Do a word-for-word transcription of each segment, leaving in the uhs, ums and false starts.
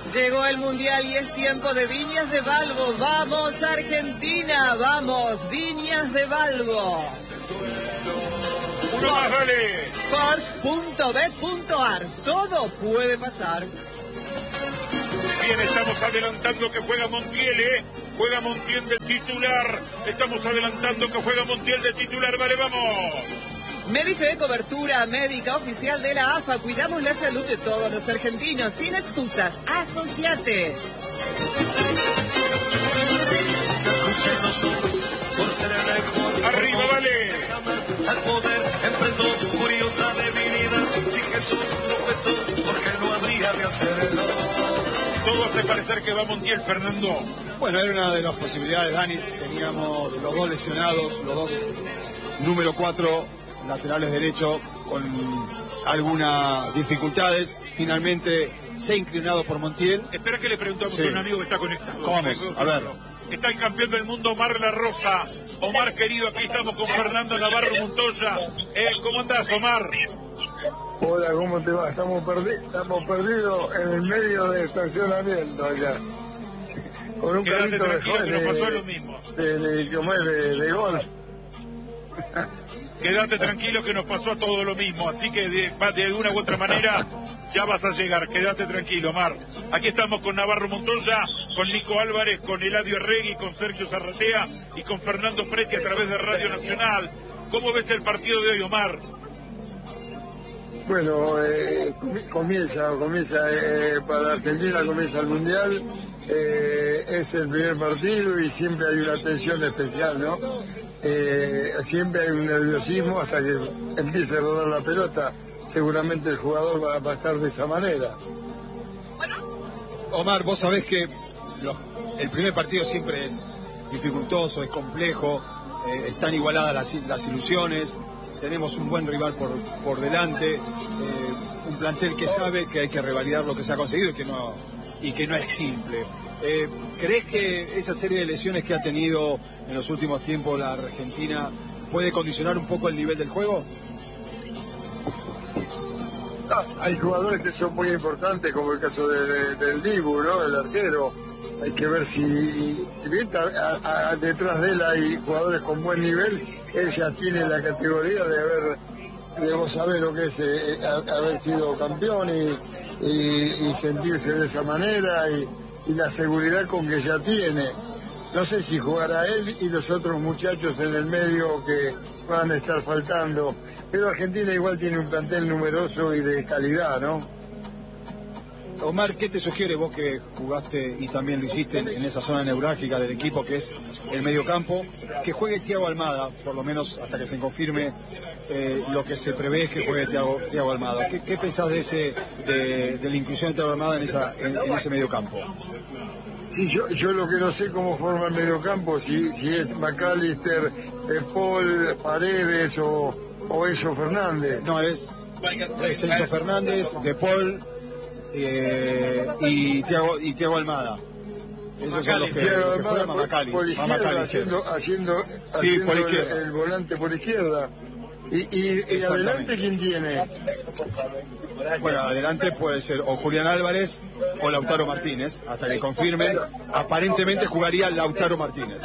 Llegó el Mundial y es tiempo de Viñas de Balbo. ¡Vamos, Argentina! ¡Vamos, Viñas de Balbo! Uno más, dale. Sports punto bet punto ar. Todo puede pasar. Bien, estamos adelantando que juega Montiel, ¿eh? Juega Montiel de titular. Estamos adelantando que juega Montiel de titular. Vale, vamos. Medife, cobertura médica oficial de la A F A. Cuidamos la salud de todos los argentinos. Sin excusas. Asociate. Arriba, vale. Al poder enfrentó curiosa debilidad. Si Jesús tropezó, porque no habría de hacerlo. Todo hace parecer que va Montiel, Fernando. Bueno, era una de las posibilidades, Dani. Teníamos los dos lesionados, los dos número cuatro laterales derecho con algunas dificultades. Finalmente se ha inclinado por Montiel. Espera que le preguntamos Sí. a un amigo que está conectado. ¿Cómo es? A ver. Está el campeón del mundo, Omar La Rosa. Omar, querido, aquí estamos con Fernando Navarro Montoya. Eh, ¿Cómo andás, Omar? Hola, ¿cómo te va? Estamos, perdi estamos perdidos en el medio de estacionamiento acá. Con un Quédate carrito de, tranquilo que nos pasó de, lo mismo. de, de, ¿cómo es? de, de golf. Quédate tranquilo que nos pasó a todo lo mismo. Así que de, de una u otra manera ya vas a llegar. Quédate tranquilo, Omar. Aquí estamos con Navarro Montoya, con Nico Álvarez, con Eladio Arregui, con Sergio Zarratea y con Fernando Preti a través de Radio Nacional. ¿Cómo ves el partido de hoy, Omar? Bueno, eh, comienza, comienza eh, para Argentina, comienza el Mundial. Eh, es el primer partido y siempre hay una tensión especial, ¿no? Eh, siempre hay un nerviosismo hasta que empiece a rodar la pelota. Seguramente el jugador va, va a estar de esa manera. Omar, vos sabés que lo, el primer partido siempre es dificultoso, es complejo, eh, están igualadas las, las ilusiones, tenemos un buen rival por, por delante, eh, un plantel que sabe que hay que revalidar lo que se ha conseguido y que no, y que no es simple. Eh, ¿Crees que esa serie de lesiones que ha tenido en los últimos tiempos la Argentina puede condicionar un poco el nivel del juego? Hay jugadores que son muy importantes, como el caso de, de, del Dibu, ¿no? El arquero. Hay que ver si, si bien a, a, detrás de él hay jugadores con buen nivel, él ya tiene la categoría de haber, de saber lo que es eh, haber sido campeón y, y, y sentirse de esa manera y, y la seguridad con que ya tiene. No sé si jugará él y los otros muchachos en el medio que van a estar faltando, pero Argentina igual tiene un plantel numeroso y de calidad, ¿no? Omar, ¿qué te sugiere vos que jugaste y también lo hiciste en, en esa zona neurálgica del equipo que es el mediocampo? Que juegue Thiago Almada, por lo menos hasta que se confirme eh, lo que se prevé es que juegue Thiago, Thiago Almada. ¿Qué, qué pensás de ese de, de la inclusión de Thiago Almada en, esa, en, en ese mediocampo? Sí, yo, yo lo que no sé cómo forma el mediocampo, si, si es McAllister, De Paul, Paredes o, o Enzo Fernández. No, es, es Enzo Fernández, De Paul eh, y Thiago, y Thiago Almada. Esos son los que, Thiago los que Almada juegan por, Macali, por izquierda, Macali, haciendo, haciendo, sí, haciendo por el, izquierda. el volante por izquierda. Y, y, y adelante, ¿quién tiene? Bueno, adelante puede ser o Julián Álvarez o Lautaro Martínez, hasta que confirmen. Aparentemente jugaría Lautaro Martínez.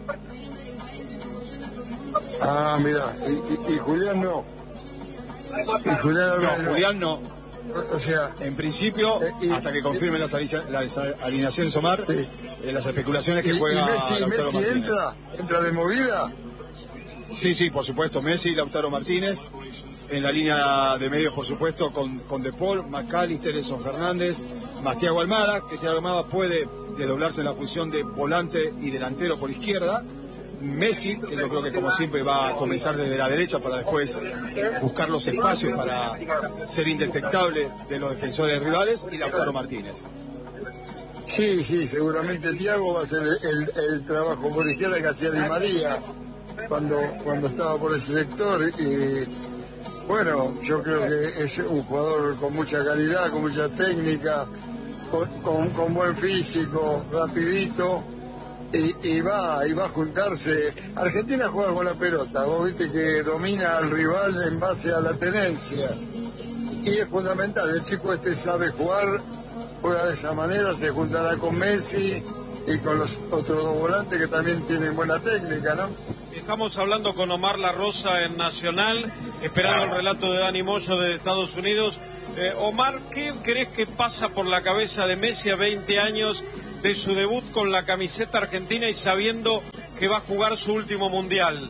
Ah, mira, y, y, y Julián no. Y Julián Álvarez No, Julián no. O sea, En principio, eh, y, hasta que confirmen las, alicia, las alineaciones Omar, sí. eh, las especulaciones que y, juega y Messi, Lautaro Messi Martínez. entra, entra de movida. Sí, sí, por supuesto, Messi y Lautaro Martínez. En la línea de medios, por supuesto, con, con De Paul, McAllister, Enzo Fernández, más Thiago Almada, que Thiago Almada puede desdoblarse en la función de volante y delantero por izquierda. Messi, que yo creo que como siempre va a comenzar desde la derecha para después buscar los espacios para ser indetectable de los defensores rivales, y Lautaro Martínez. Sí, sí, seguramente Thiago va a hacer el, el, el trabajo por izquierda que hacía Di María cuando, cuando estaba por ese sector. Y bueno, yo creo que es un jugador con mucha calidad, con mucha técnica, con, con, con buen físico, rapidito. Y, y va y va a juntarse. Argentina juega con la pelota, vos viste que domina al rival en base a la tenencia. y es fundamental. El chico este sabe jugar, juega de esa manera, se juntará con Messi y con los otros dos volantes que también tienen buena técnica, ¿no? Estamos hablando con Omar La Rosa en Nacional, esperando el relato de Dani Moyo de Estados Unidos. Eh, Omar, ¿qué crees que pasa por la cabeza de Messi a veinte años de su debut con la camiseta argentina y sabiendo que va a jugar su último mundial?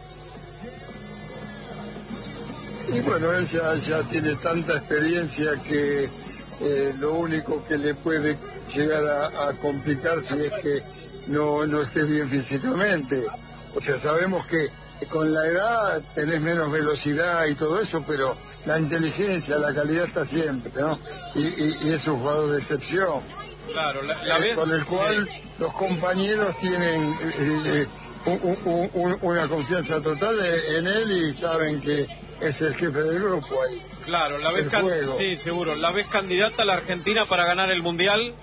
Y bueno, él ya, ya tiene tanta experiencia que eh, lo único que le puede llegar a, a complicar si es que no, no esté bien físicamente. O sea, sabemos que con la edad tenés menos velocidad y todo eso, pero la inteligencia, la calidad está siempre, ¿no? Y, y, y es un jugador de excepción. Claro, la, la vez, con el cual sí, los compañeros tienen eh, eh, un, un, un, una confianza total en él y saben que es el jefe del grupo ahí. Claro, la vez can... sí, seguro. ¿La ves candidata a la Argentina para ganar el Mundial?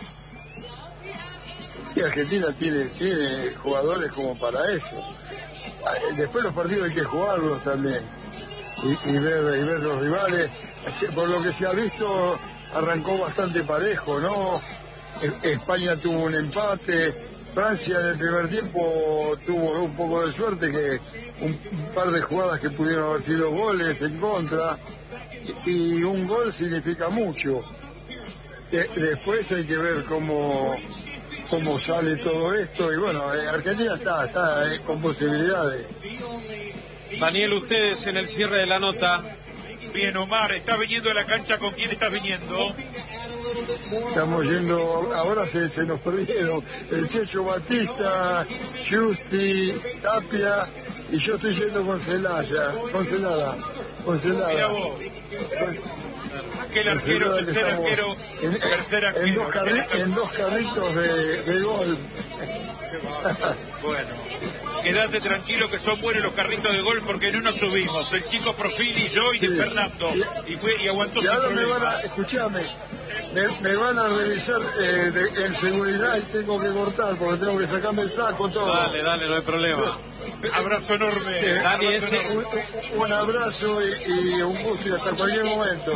Y Argentina tiene, tiene jugadores como para eso. Después los partidos hay que jugarlos también y, y, ver, y ver los rivales. Por lo que se ha visto, arrancó bastante parejo, ¿no? España tuvo un empate, Francia en el primer tiempo tuvo un poco de suerte, que un par de jugadas que pudieron haber sido goles en contra, y, y un gol significa mucho. De, después hay que ver cómo cómo sale todo esto, y bueno, Argentina está, está eh, con posibilidades. Daniel, ustedes en el cierre de la nota. Bien, Omar, ¿estás viniendo a la cancha? ¿Con quién estás viniendo? Estamos yendo, ahora se, se nos perdieron, el Checho Batista, Justi, Tapia, y yo estoy yendo con Celaya, con Celada, con Celada. Aquel arquero, tercer arquero, en, tercer arquero. En dos, carri en dos carritos de, de gol. Bueno, quédate tranquilo que son buenos los carritos de gol porque no nos subimos. El chico Profili, yo y sí, de Fernando. Y, y, fue, y aguantó y ahora me van a, escuchame, me, me van a revisar eh, de, en seguridad y tengo que cortar porque tengo que sacarme el saco, todo. Dale, dale, no hay problema. Abrazo enorme. Eh, Dani, abrazo ese... enorme. Un, un abrazo y, y un gusto y hasta cualquier momento.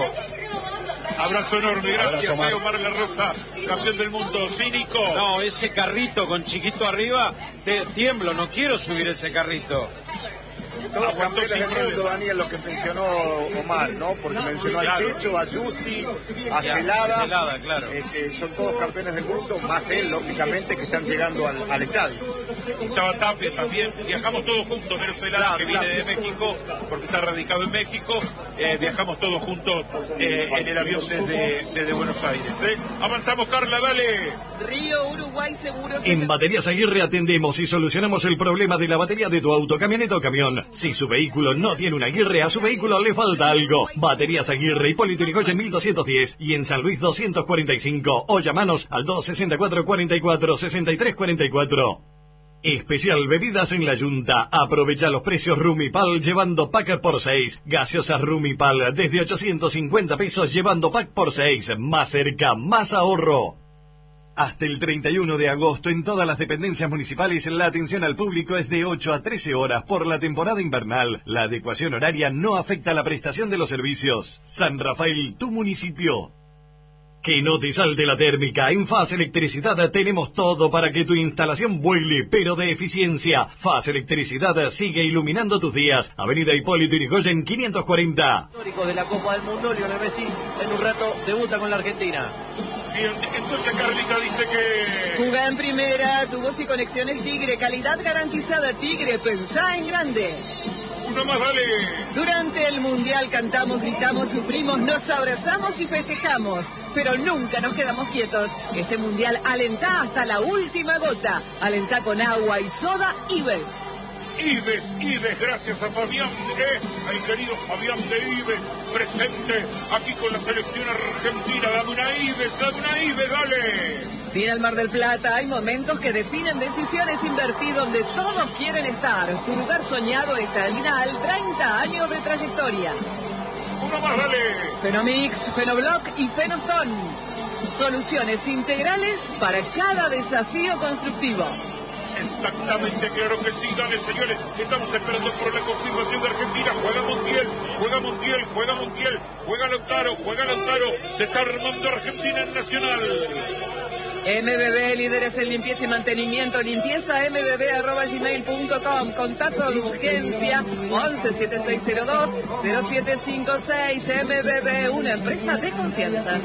Abrazo enorme, gracias Abrazo, a Omar La Rosa, campeón del mundo, cínico. No, ese carrito con chiquito arriba, te tiemblo, no quiero subir ese carrito. Todos campeones del mundo, Daniel, lo que mencionó Omar, ¿no? Porque mencionó al Checho, a Justi, a Celada, Celada, claro. Este, son todos campeones del mundo, más él, lógicamente, que están llegando al, al estadio. Estaba Tapia también, viajamos todos juntos, menos Celada, claro, que viene claro. de México, porque está radicado en México, eh, viajamos todos juntos eh, en el avión desde, desde Buenos Aires. ¿eh? Avanzamos, Carla, dale. Río Uruguay Seguros. En Baterías Aguirre atendemos y solucionamos el problema de la batería de tu auto, camioneta o camión. Si su vehículo no tiene una Aguirre, a su vehículo le falta algo. Baterías Aguirre, Hipólito Yrigoyen mil doscientos diez y en San Luis doscientos cuarenta y cinco. O llamanos al dos sesenta y cuatro, cuarenta y cuatro, sesenta y tres cuarenta y cuatro. Especial bebidas en la Yunta. Aprovecha los precios Rumipal llevando pack por seis. Gaseosas Rumipal desde ochocientos cincuenta pesos llevando pack por seis. Más cerca, más ahorro. Hasta el treinta y uno de agosto en todas las dependencias municipales la atención al público es de ocho a trece horas por la temporada invernal. La adecuación horaria no afecta la prestación de los servicios. San Rafael, tu municipio. Que no te salte la térmica. En Faz Electricidad tenemos todo para que tu instalación vuele, pero de eficiencia. Faz Electricidad sigue iluminando tus días. Avenida Hipólito Yrigoyen quinientos cuarenta. Histórico de la Copa del Mundo, Lionel Messi en un rato debuta con la Argentina. Bien, entonces Carlita dice que... Juega en primera, tu voz y conexiones Tigre, calidad garantizada Tigre, pensá en grande. Uno más, dale. Durante el Mundial cantamos, gritamos, sufrimos, nos abrazamos y festejamos, pero nunca nos quedamos quietos. Este Mundial alentá hasta la última gota. Alentá con agua y soda Ives. Ives, Ives, gracias a Fabián, eh, al querido Fabián de Ives, presente aquí con la selección argentina. Dame una Ives, dame una Ives, dale. Viene al Mar del Plata, hay momentos que definen decisiones. Invertí donde todos quieren estar. Tu lugar soñado está en Vinal, treinta años de trayectoria. Uno más, dale. Fenomix, Fenoblock y Fenostón. Soluciones integrales para cada desafío constructivo. Exactamente, claro que sí, dale señores, estamos esperando por la confirmación de Argentina, juega Montiel, juega Montiel, juega Montiel, juega Lautaro, juega Lautaro, se está armando Argentina en Nacional. M B B, líderes en limpieza y mantenimiento, limpieza m b b arroba gmail punto com, contacto de urgencia once setenta y seis cero dos cero siete cinco seis. M B B, una empresa de confianza.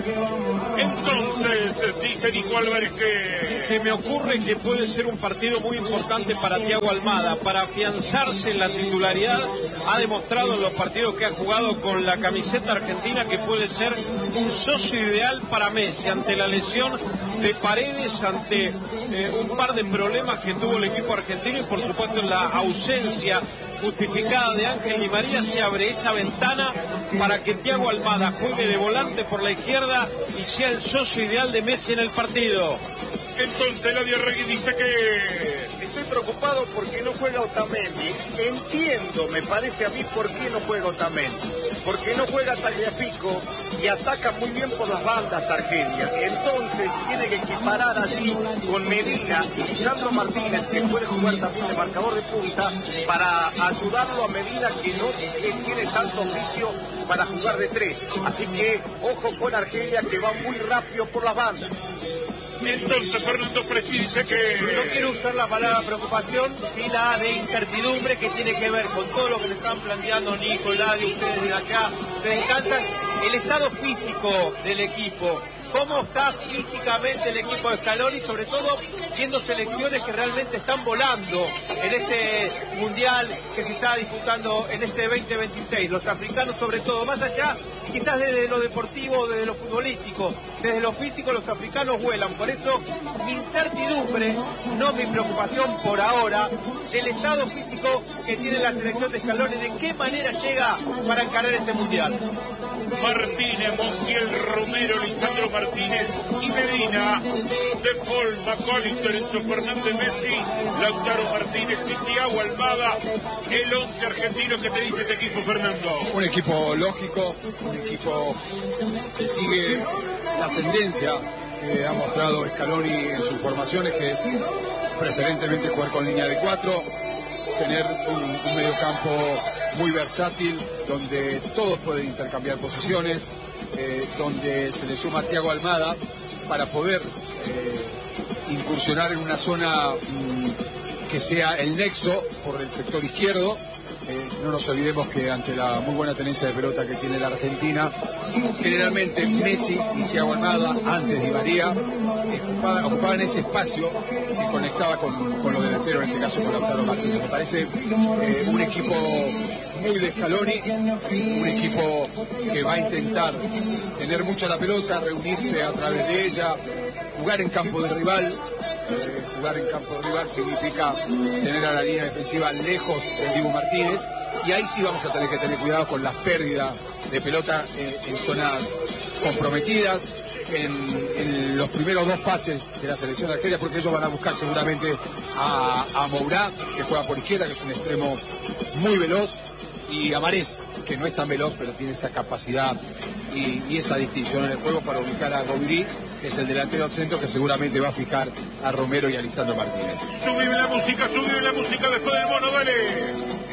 Entonces, dice Nico Álvarez que... Se me ocurre que puede ser un partido muy importante para Thiago Almada, para afianzarse en la titularidad. Ha demostrado en los partidos que ha jugado con la camiseta argentina que puede ser un socio ideal para Messi ante la lesión de Paredes, ante eh, un par de problemas que tuvo el equipo argentino y por supuesto en la ausencia justificada de Ángel Di María. Se abre esa ventana para que Thiago Almada juegue de volante por la izquierda y sea el socio ideal de Messi en el partido. Entonces Eladio Regui dice que... Estoy preocupado porque no juega Otamendi. Entiendo, me parece a mí, por qué no juega Otamendi. Porque no juega Tagliafico y ataca muy bien por las bandas Argelia. Entonces tiene que equiparar allí con Medina y Lisandro Martínez, que puede jugar también de marcador de punta, para ayudarlo a Medina, que no tiene tanto oficio para jugar de tres. Así que ojo con Argelia, que va muy rápido por las bandas. Entonces Fernando Freschi dice que... No quiero usar la palabra preocupación, sí la de incertidumbre, que tiene que ver con todo lo que le están planteando Nico, Eladio, ustedes de acá, ustedes descansan, el estado físico del equipo. ¿Cómo está físicamente el equipo de Scaloni? Sobre todo siendo selecciones que realmente están volando en este mundial que se está disputando en este veinte veintiséis. Los africanos sobre todo, más allá, quizás desde lo deportivo, desde lo futbolístico, desde lo físico, los africanos vuelan. Por eso mi incertidumbre, no mi preocupación por ahora, del estado físico que tiene la selección de Scaloni, de qué manera llega para encarar este mundial. Martínez, Montiel, Romero, Lisandro Martínez y Medina, De Paul, McAllister, Enzo Fernández, Messi, Lautaro Martínez y Thiago Almada, el once argentino. Que te dice este equipo, Fernando? Un equipo lógico, un equipo que sigue la tendencia que ha mostrado Scaloni en sus formaciones, que es preferentemente jugar con línea de cuatro, tener un, un mediocampo muy versátil, donde todos pueden intercambiar posiciones, eh, donde se le suma a Thiago Almada para poder eh, incursionar en una zona mmm, que sea el nexo por el sector izquierdo. Eh, no nos olvidemos que ante la muy buena tenencia de pelota que tiene la Argentina, generalmente Messi y Thiago Almada, antes Di María, ocupaban, ocupaban ese espacio que conectaba con, con los delanteros, en este caso con Lautaro Martínez. Me parece eh, un equipo muy de Scaloni, un equipo que va a intentar tener mucha la pelota, reunirse a través de ella, jugar en campo de rival. Eh, jugar en campo de rival significa tener a la línea defensiva lejos del Dibu Martínez, y ahí sí vamos a tener que tener cuidado con las pérdidas de pelota eh, en zonas comprometidas, en, en los primeros dos pases de la selección de Argelia, porque ellos van a buscar seguramente a, a Mourá, que juega por izquierda, que es un extremo muy veloz, y a Marés, que no es tan veloz, pero tiene esa capacidad y, y esa distinción en el juego para ubicar a Gobiri, que es el delantero del centro, que seguramente va a fijar a Romero y a Lisandro Martínez. Subime la música, subime la música después del mono, dale.